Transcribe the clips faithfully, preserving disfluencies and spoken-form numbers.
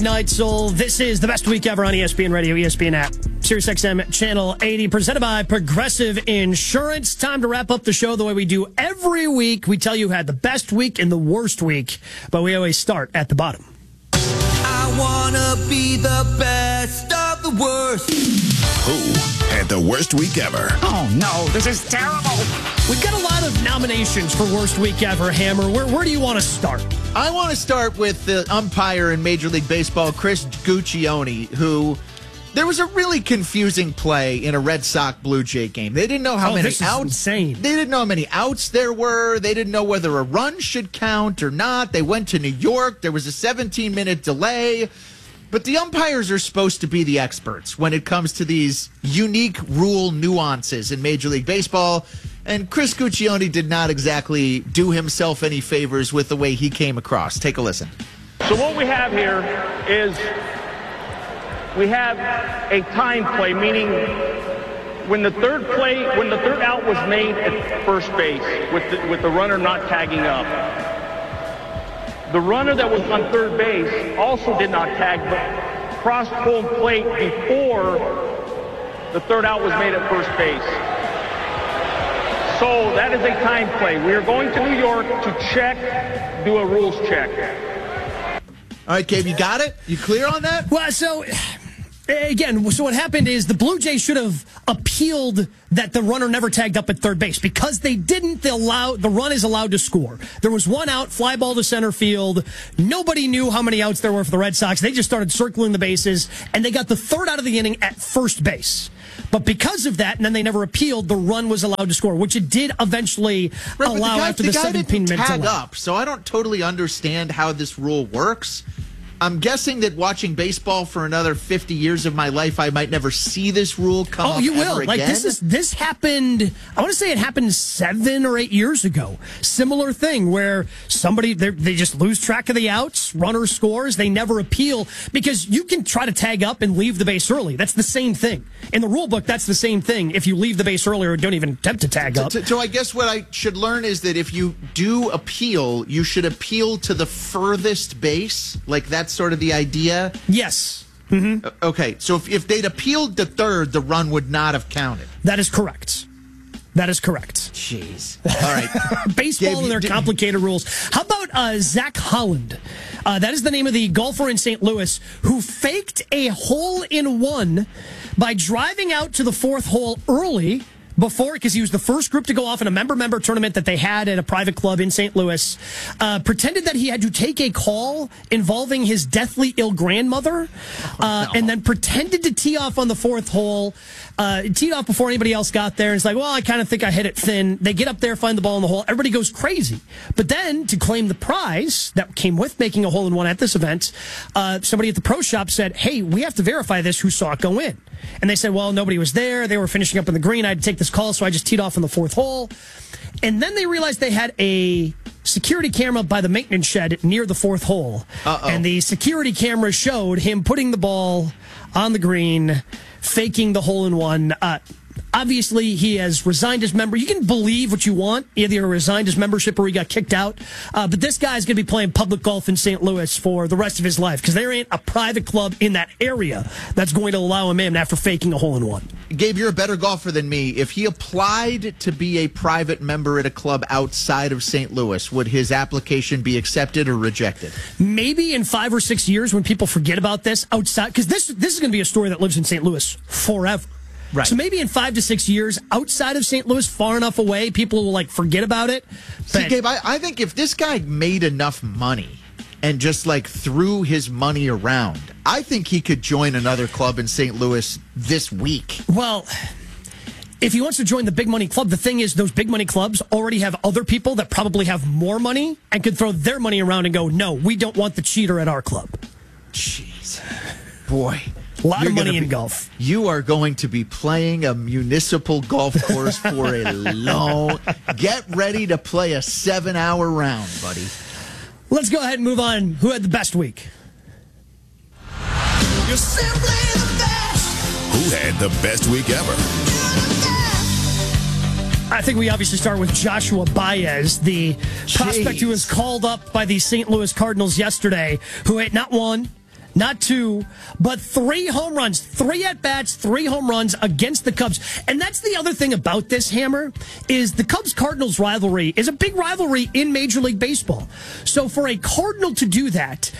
Night Soul. This is the best week ever on E S P N Radio, E S P N app, Sirius X M Channel eighty, presented by Progressive Insurance. Time to wrap up the show the way we do every week. We tell you who had the best week and the worst week, but we always start at the bottom. I want to be the best of the worst. Who had the worst week ever? Oh, no, this is terrible. We've got a lot of nominations for worst week ever, Hammer. Where, where do you want to start? I want to start with the umpire in Major League Baseball, Chris Guccione, who there was a really confusing play in a Red Sox Blue Jay game. They didn't know how oh, many this is outs. Insane. They didn't know how many outs there were. They didn't know whether a run should count or not. They went to New York. There was a seventeen minute delay. But the umpires are supposed to be the experts when it comes to these unique rule nuances in Major League Baseball. And Chris Guccione did not exactly do himself any favors with the way he came across. Take a listen. So what we have here is we have a time play, meaning when the third play, when the third out was made at first base with the, with the runner not tagging up. The runner that was on third base also did not tag, but crossed home plate before the third out was made at first base. So that is a time play. We are going to New York to check, do a rules check. All right, Gabe, you got it? You clear on that? Well, so, again, so what happened is the Blue Jays should have appealed that the runner never tagged up at third base. Because they didn't, they allow, the run is allowed to score. There was one out, fly ball to center field. Nobody knew how many outs there were for the Red Sox. They just started circling the bases, and they got the third out of the inning at first base. But because of that, and then they never appealed, the run was allowed to score, which it did eventually right, allow the guy, after the, the guy seventeen didn't minute tag delay. up, so I don't totally understand how this rule works. I'm guessing that watching baseball for another fifty years of my life, I might never see this rule come Oh, up you ever will. again. Like this is this happened. I want to say it happened seven or eight years ago. Similar thing where somebody they just lose track of the outs, runner scores, they never appeal because you can try to tag up and leave the base early. That's the same thing in the rule book. That's the same thing. If you leave the base early or don't even attempt to tag up. So, so I guess what I should learn is that if you do appeal, you should appeal to the furthest base. Like that's sort of the idea. Yes. Mm-hmm. Okay, so if, if they'd appealed to third, the run would not have counted. That is correct. That is correct. Jeez. All right. Baseball Gabe, and their did, complicated rules. How about uh, Zach Holland? Uh, that is the name of the golfer in Saint Louis who faked a hole-in-one by driving out to the fourth hole early before, because he was the first group to go off in a member-member tournament that they had at a private club in Saint Louis, uh, pretended that he had to take a call involving his deathly ill grandmother, uh, oh, no. and then pretended to tee off on the fourth hole, uh, teed off before anybody else got there. It's like, well, I kind of think I hit it thin. They get up there, find the ball in the hole. Everybody goes crazy. But then, to claim the prize that came with making a hole-in-one at this event, uh, somebody at the pro shop said, hey, we have to verify this, who saw it go in. And they said, well, nobody was there. They were finishing up in the green. I had to take this call, so I just teed off in the fourth hole. And then they realized they had a security camera by the maintenance shed near the fourth hole. Uh-oh. And the security camera showed him putting the ball on the green, faking the hole-in-one. Uh, obviously, he has resigned his member. You can believe what you want. Either he resigned his membership or he got kicked out. Uh, but this guy's going to be playing public golf in Saint Louis for the rest of his life because there ain't a private club in that area that's going to allow him in after faking a hole-in-one. Gabe, you're a better golfer than me. If he applied to be a private member at a club outside of Saint Louis, would his application be accepted or rejected? Maybe in five or six years when people forget about this outside, because this, this is going to be a story that lives in Saint Louis forever. Right. So maybe in five to six years, outside of Saint Louis, far enough away, people will like forget about it. See, Gabe, I, I think if this guy made enough money and just like threw his money around, I think he could join another club in Saint Louis this week. Well, if he wants to join the big money club, the thing is those big money clubs already have other people that probably have more money and could throw their money around and go, no, we don't want the cheater at our club. Jeez. Boy. A lot You're of money be, in golf. You are going to be playing a municipal golf course for a long... Get ready to play a seven-hour round, buddy. Let's go ahead and move on. Who had the best week? You're simply the best. Who had the best week ever? I think we obviously start with Joshua Baez, the Jeez. prospect who was called up by the Saint Louis Cardinals yesterday, who had not one, not two, but three home runs, three at-bats, three home runs against the Cubs. And that's the other thing about this, Hammer, is the Cubs-Cardinals rivalry is a big rivalry in Major League Baseball. So for a Cardinal to do that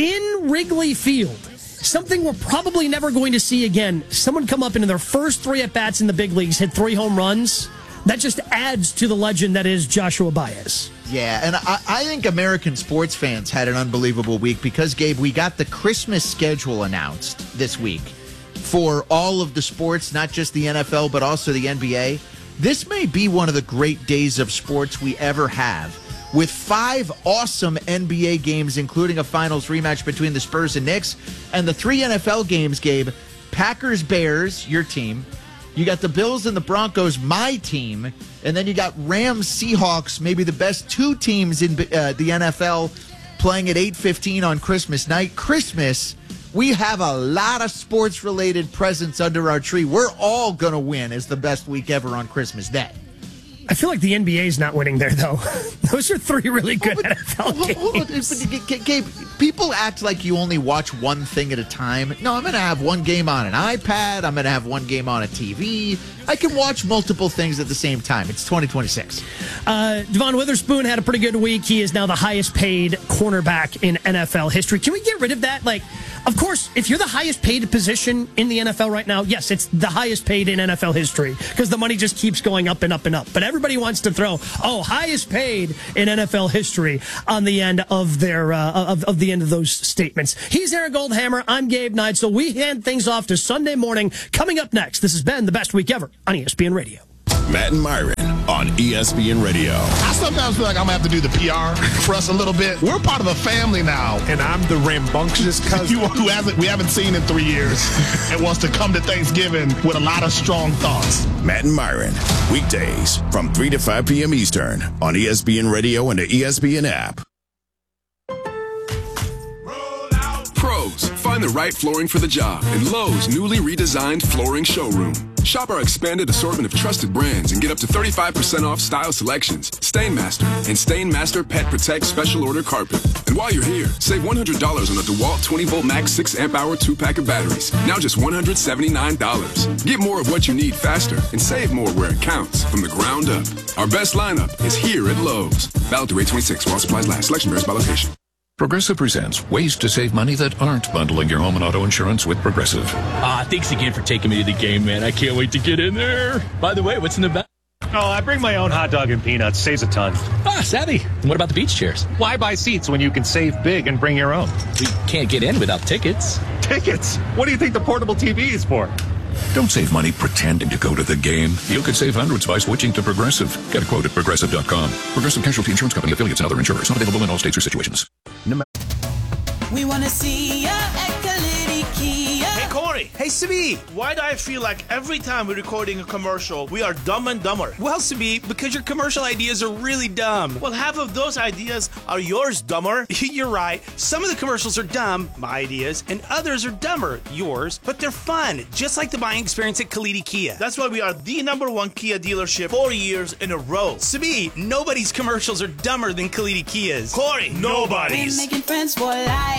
in Wrigley Field, something we're probably never going to see again, someone come up into their first three at-bats in the big leagues, hit three home runs, that just adds to the legend that is Joshua Baez. Yeah, and I, I think American sports fans had an unbelievable week because, Gabe, we got the Christmas schedule announced this week for all of the sports, not just the N F L, but also the N B A. This may be one of the great days of sports we ever have, with five awesome N B A games, including a finals rematch between the Spurs and Knicks, and the three N F L games, Gabe, Packers-Bears, your team. You got the Bills and the Broncos, my team, and then you got Rams-Seahawks, maybe the best two teams in uh, the N F L, playing at eight fifteen on Christmas night. Christmas, we have a lot of sports-related presents under our tree. We're all going to win as the best week ever on Christmas Day. I feel like the N B A is not winning there, though. Those are three really good oh, but, N F L games. Hold on, but, Gabe, people act like you only watch one thing at a time. No, I'm going to have one game on an iPad. I'm going to have one game on a T V. I can watch multiple things at the same time. It's twenty twenty-six. Uh, Devon Witherspoon had a pretty good week. He is now the highest paid cornerback in N F L history. Can we get rid of that? Like, of course, if you're the highest paid position in the N F L right now, yes, it's the highest paid in N F L history because the money just keeps going up and up and up. But everybody wants to throw, oh, highest paid in N F L history on the end of their uh, of, of the end of those statements. He's Aaron Goldhammer. I'm Gabe Neitzel. We hand things off to Sunday morning. Coming up next, this has been the best week ever on E S P N Radio. Matt and Myron on E S P N Radio. I sometimes feel like I'm going to have to do the P R for us a little bit. We're part of a family now. And I'm the rambunctious cousin you, who hasn't, we haven't seen in three years and wants to come to Thanksgiving with a lot of strong thoughts. Matt and Myron, weekdays from three to five p.m. Eastern on E S P N Radio and the E S P N app. Pros, find the right flooring for the job in Lowe's newly redesigned flooring showroom. Shop our expanded assortment of trusted brands and get up to thirty-five percent off style selections, Stainmaster, and Stainmaster Pet Protect Special Order Carpet. And while you're here, save one hundred dollars on a DeWalt twenty volt max six amp hour two pack of batteries. Now just one hundred seventy-nine dollars. Get more of what you need faster and save more where it counts from the ground up. Our best lineup is here at Lowe's. Valid through eight twenty-six while supplies last. Selection varies by location. Progressive presents ways to save money that aren't bundling your home and auto insurance with Progressive. Ah, thanks again for taking me to the game, man. I can't wait to get in there. By the way, what's in the bag? Oh, I bring my own hot dog and peanuts. Saves a ton. Ah, savvy. And what about the beach chairs? Why buy seats when you can save big and bring your own? We can't get in without tickets. Tickets? What do you think the portable T V is for? Don't save money pretending to go to the game. You could save hundreds by switching to Progressive. Get a quote at Progressive dot com. Progressive Casualty Insurance Company, affiliates, and other insurers. Not available in all states or situations. No We want to see ya at Kalidi Kia. Hey, Corey. Hey, Sabi. Why do I feel like every time we're recording a commercial, we are dumb and dumber? Well, Sabi, because your commercial ideas are really dumb. Well, half of those ideas are yours, dumber. You're right. Some of the commercials are dumb, my ideas, and others are dumber, yours, but they're fun, just like the buying experience at Kalidi Kia. That's why we are the number one Kia dealership four years in a row. Sabi, nobody's commercials are dumber than Kalidi Kia's. Corey, nobody's. We're making friends for life.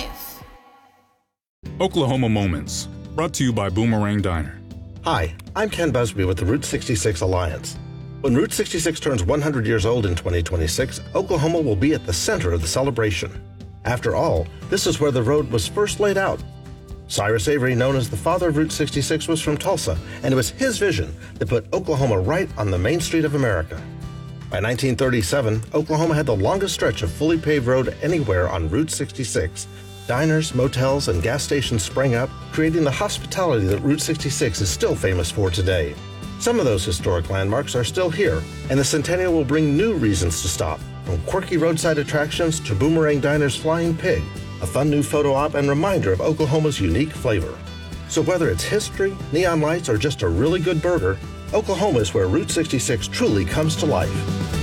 Oklahoma Moments, brought to you by Boomerang Diner. Hi, I'm Ken Busby with the Route sixty-six Alliance. When Route sixty-six turns one hundred years old in twenty twenty-six, Oklahoma will be at the center of the celebration. After all, this is where the road was first laid out. Cyrus Avery, known as the father of Route sixty-six, was from Tulsa, and it was his vision that put Oklahoma right on the main street of America. By nineteen thirty-seven, Oklahoma had the longest stretch of fully paved road anywhere on Route sixty-six. Diners, motels, and gas stations sprang up, creating the hospitality that Route sixty-six is still famous for today. Some of those historic landmarks are still here, and the Centennial will bring new reasons to stop, from quirky roadside attractions to Boomerang Diner's Flying Pig, a fun new photo op and reminder of Oklahoma's unique flavor. So whether it's history, neon lights, or just a really good burger, Oklahoma is where Route sixty-six truly comes to life.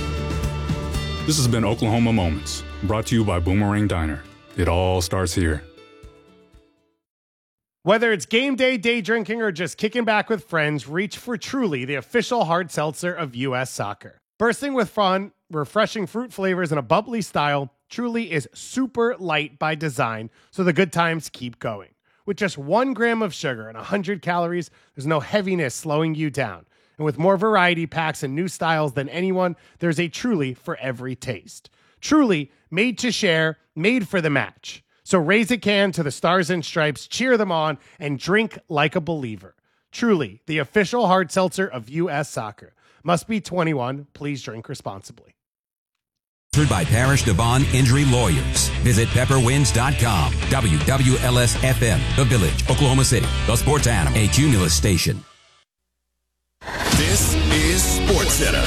This has been Oklahoma Moments, brought to you by Boomerang Diner. It all starts here. Whether it's game day, day drinking, or just kicking back with friends, reach for Truly, the official hard seltzer of U S Soccer. Bursting with fun, refreshing fruit flavors, and a bubbly style, Truly is super light by design, so the good times keep going. With just one gram of sugar and one hundred calories, there's no heaviness slowing you down. And with more variety packs and new styles than anyone, there's a Truly for every taste. Truly, made to share, made for the match. So raise a can to the Stars and Stripes, cheer them on, and drink like a believer. Truly, the official hard seltzer of U S Soccer. Must be twenty-one. Please drink responsibly. Sponsored by Parish Devon Injury Lawyers. Visit pepper wins dot com. W W L S F M, The Village, Oklahoma City. The Sports Animal, a Cumulus station. This is SportsCenter.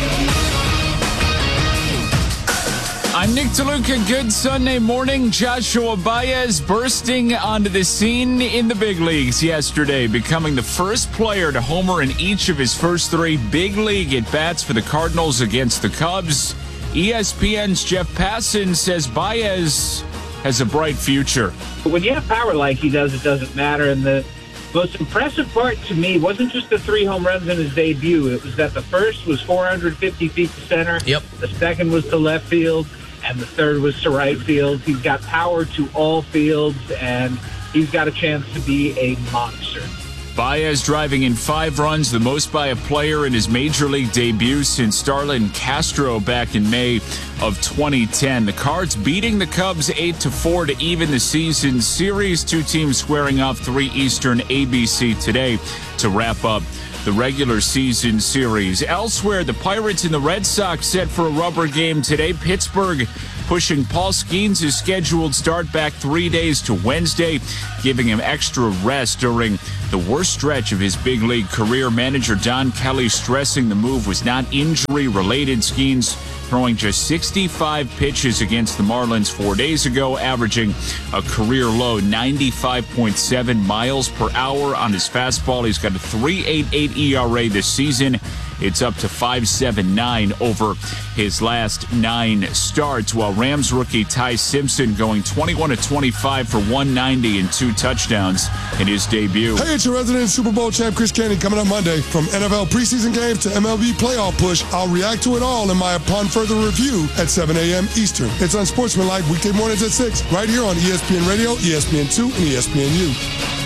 I'm Nick DeLuca. Good Sunday morning. Joshua Baez bursting onto the scene in the big leagues yesterday, becoming the first player to homer in each of his first three big league at-bats for the Cardinals against the Cubs. E S P N's Jeff Passan says Baez has a bright future. When you have power like he does, it doesn't matter. And the most impressive part to me wasn't just the three home runs in his debut. It was that the first was four hundred fifty feet to center. Yep. The second was to left field. And the third was to right field. He's got power to all fields, and he's got a chance to be a monster. Baez driving in five runs, the most by a player in his major league debut since Starlin Castro back in May of twenty ten. The Cards beating the Cubs eight to four to even the season series. Two teams squaring off three Eastern A B C today to wrap up the regular season series. Elsewhere, the Pirates and the Red Sox set for a rubber game today. Pittsburgh pushing Paul Skeens' scheduled start back three days to Wednesday, giving him extra rest during the worst stretch of his big league career. Manager Don Kelly stressing the move was not injury-related. Skeens throwing just sixty-five pitches against the Marlins four days ago, averaging a career low ninety-five point seven miles per hour on his fastball. He's got a three point eight eight E R A this season. It's up to five point seven nine over his last nine starts, while Rams rookie Ty Simpson going twenty-one to twenty-five for one ninety and two touchdowns in his debut. Hey, it's your resident Super Bowl champ Chris Canty coming up Monday. From N F L preseason games to M L B playoff push, I'll react to it all in my Upon Further Review at seven a.m. Eastern. It's Unsportsmanlike weekday mornings at six, right here on E S P N Radio, E S P N two, and E S P N U.